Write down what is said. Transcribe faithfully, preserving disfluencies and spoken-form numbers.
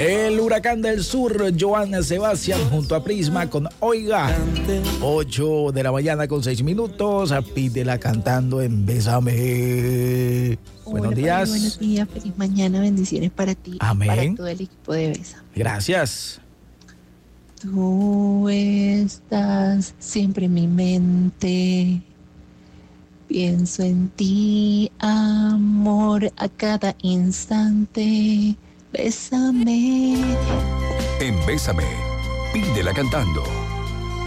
El Huracán del Sur, Joan Sebastián, junto a Prisma con Oiga. ocho de la mañana con seis minutos. Pídela cantando en Bésame. Hola, Buenos días. Padre, buenos días, feliz mañana, bendiciones para ti. Amén. Y para todo el equipo de Bésame. Gracias. Tú estás siempre en mi mente. Pienso en ti, amor, a cada instante. Bésame. En Bésame, pídela cantando.